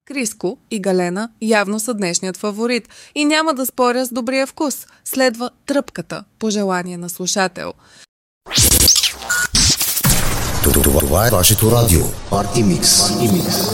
Криско и Галена явно са днешният фаворит и няма да споря с добрия вкус. Следва тръпката, по желание на слушател. Това е вашето радио. Парти Микс.